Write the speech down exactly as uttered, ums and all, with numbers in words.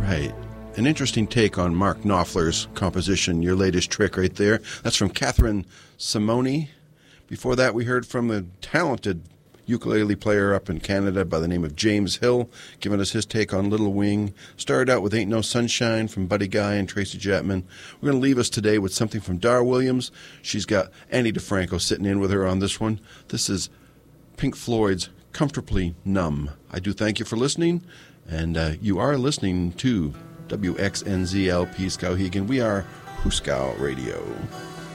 right. An interesting take on Mark Knopfler's composition, Your Latest Trick, right there. That's from Catherine Simone. Before that, we heard from a talented ukulele player up in Canada by the name of James Hill, giving us his take on Little Wing. Started out with Ain't No Sunshine from Buddy Guy and Tracy Chapman. We're going to leave us today with something from Dar Williams. She's got Annie DeFranco sitting in with her on this one. This is Pink Floyd's Comfortably Numb. I do thank you for listening, and uh, you are listening to W X N Z L P Skowhegan. We are Huskow Radio.